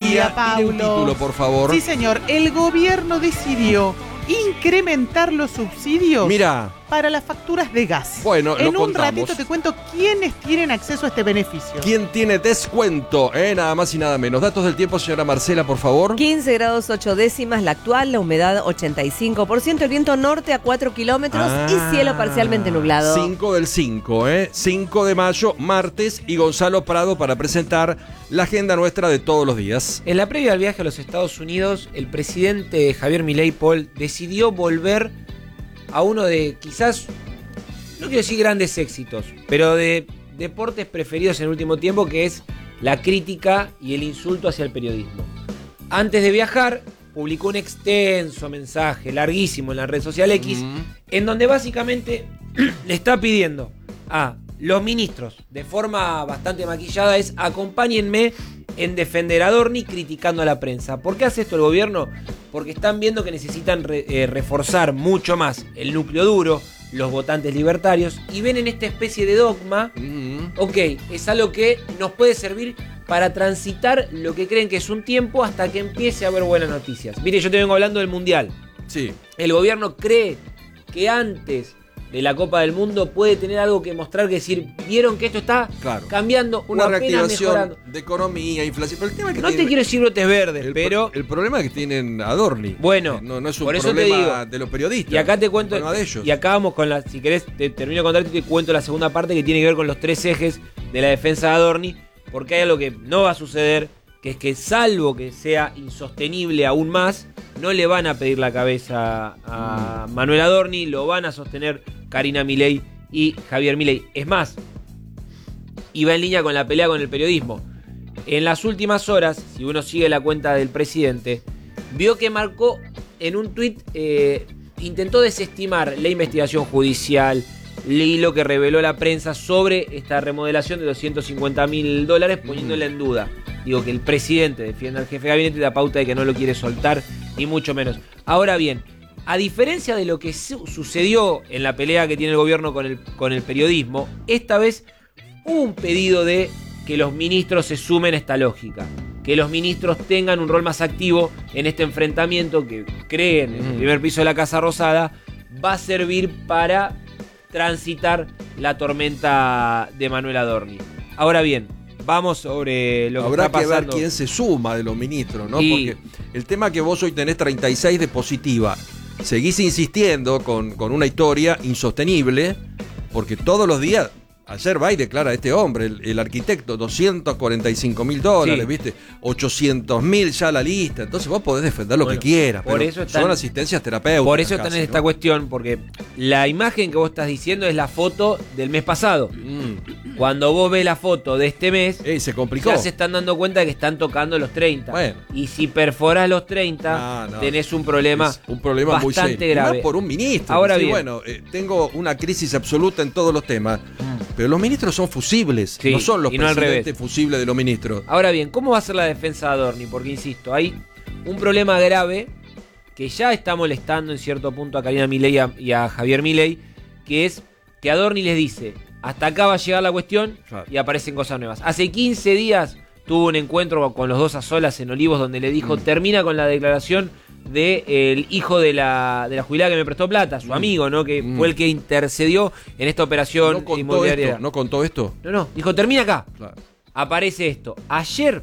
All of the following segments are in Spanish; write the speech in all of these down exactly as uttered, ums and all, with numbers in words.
día, Paulo. un título, por favor. Sí, señor. El gobierno decidió incrementar los subsidios Mira, para las facturas de gas. Bueno, en lo un contamos. ratito te cuento quiénes tienen acceso a este beneficio. ¿quién tiene descuento? Eh, nada más y nada menos. Datos del tiempo, señora Marcela, por favor. quince grados ocho décimas la actual, la humedad ochenta y cinco por ciento, el viento norte a cuatro kilómetros Ah, y cielo parcialmente nublado. cinco del cinco, ¿eh? cinco de mayo, martes, y Gonzalo Prado para presentar la agenda nuestra de todos los días. En la previa al viaje a los Estados Unidos, el presidente Javier Milei, Paul, decidió volver a uno de quizás, no quiero decir grandes éxitos, pero de deportes preferidos en el último tiempo, que es la crítica y el insulto hacia el periodismo. Antes de viajar, publicó un extenso mensaje, larguísimo, en la red social X, Mm. en donde básicamente le está pidiendo a los ministros, de forma bastante maquillada, es: acompáñenme en defender a Adorni criticando a la prensa. ¿Por qué hace esto el gobierno? Porque están viendo que necesitan re, eh, reforzar mucho más el núcleo duro, los votantes libertarios, y ven en esta especie de dogma, Mm. ok, es algo que nos puede servir para transitar lo que creen que es un tiempo hasta que empiece a haber buenas noticias. Mire, yo te vengo hablando del Mundial. Sí. El gobierno cree que antes de la Copa del Mundo puede tener algo que mostrar, que decir, vieron que esto está Claro. cambiando, Una o apenas reactivación mejorando. de economía, inflación. Pero el tema es que No te tiene- quiero decir brotes verdes, el, pero... el problema es que tienen Adorni. Bueno, Eh, no, no es un por eso te problema digo. de los periodistas. Y acá te cuento, es un problema de ellos. y acá vamos con la, si querés, te termino de contarte y te cuento la segunda parte, que tiene que ver con los tres ejes de la defensa de Adorni, porque hay algo que no va a suceder, que es que, salvo que sea insostenible aún más, no le van a pedir la cabeza a Mm. Manuel Adorni, lo van a sostener Karina Milei y Javier Milei. Es más, y va en línea con la pelea con el periodismo. En las últimas horas, si uno sigue la cuenta del presidente, vio que marcó en un tuit, eh, intentó desestimar la investigación judicial, y lo que reveló la prensa sobre esta remodelación de doscientos cincuenta mil dólares, poniéndola en duda. Digo, que el presidente defienda al jefe de gabinete y da pauta de que no lo quiere soltar, ni mucho menos. Ahora bien, a diferencia de lo que su- sucedió en la pelea que tiene el gobierno con el, con el periodismo, esta vez hubo un pedido de que los ministros se sumen a esta lógica, que los ministros tengan un rol más activo en este enfrentamiento que creen en el primer piso de la Casa Rosada va a servir para transitar la tormenta de Manuel Adorni. Ahora bien, vamos sobre lo que Habrá está que ver pasando. quién se suma de los ministros, ¿no? Y- Porque el tema que vos hoy tenés treinta y seis de positiva, seguís insistiendo con, con una historia insostenible, porque todos los días, ayer va y declara este hombre, el, el arquitecto, doscientos cuarenta y cinco mil dólares, Sí. ¿viste? ochocientos mil ya la lista, entonces vos podés defender lo Bueno, que quieras, por pero eso están- son asistencias terapéuticas. Por eso están casi, en esta ¿no? cuestión, porque la imagen que vos estás diciendo es la foto del mes pasado. Mm. Cuando vos ves la foto de este mes, Eh, se complicó. ya se están dando cuenta que están tocando los treinta. Bueno. Y si perforás los treinta, No, no. tenés un problema, Es un problema muy bastante serio. Y más grave. por un ministro. Ahora Decir, bien. bueno, eh, tengo una crisis absoluta en todos los temas, pero los ministros son fusibles, Sí, no son los y no al presidentes fusibles de los ministros. Ahora bien, ¿cómo va a ser la defensa de Adorni? Porque, insisto, hay un problema grave que ya está molestando en cierto punto a Karina Milei y a, y a Javier Milei, que es que Adorni les dice, hasta acá va a llegar la cuestión, Claro. y aparecen cosas nuevas. Hace quince días tuvo un encuentro con los dos a solas en Olivos, donde le dijo, Mm. termina con la declaración del hijo de la, de la jubilada que me prestó plata, su Mm. amigo, ¿no? Que Mm. fue el que intercedió en esta operación ¿No contó inmobiliaria. esto? ¿No contó esto? No, no, dijo, termina acá. Claro. Aparece esto. Ayer,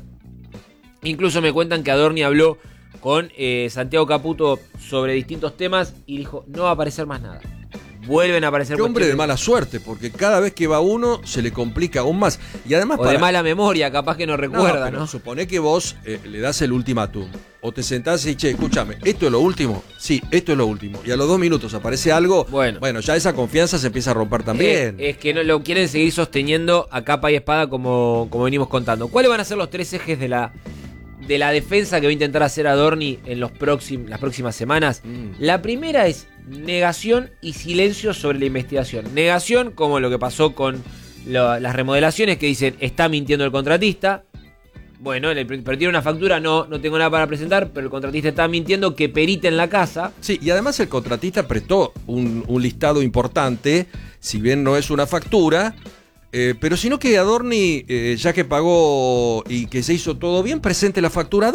incluso me cuentan que Adorni habló con eh, Santiago Caputo sobre distintos temas y dijo, no va a aparecer más nada. Vuelven a aparecer Qué hombre de cuestiones- mala suerte, porque cada vez que va uno se le complica aún más. Y además O para... de mala memoria, capaz que no recuerda, pero ¿no? Supone que vos eh, le das el ultimátum. O te sentás y, che, escúchame, ¿esto es lo último? Sí, esto es lo último. Y a los dos minutos aparece algo. Bueno. Bueno, ya esa confianza se empieza a romper también. Eh, es que no lo quieren seguir sosteniendo a capa y espada como, como venimos contando. ¿Cuáles van a ser los tres ejes de la, de la defensa que va a intentar hacer Adorni en los próxim- las próximas semanas? Mm. La primera es negación y silencio sobre la investigación. Negación, como lo que pasó con lo- las remodelaciones, que dicen, está mintiendo el contratista. Bueno, le per- perdieron una factura, no, no tengo nada para presentar, pero el contratista está mintiendo, que perita en la casa. Sí, y además el contratista prestó un, un listado importante, si bien no es una factura, eh, pero sino que Adorni, eh, ya que pagó y que se hizo todo bien, presente la factura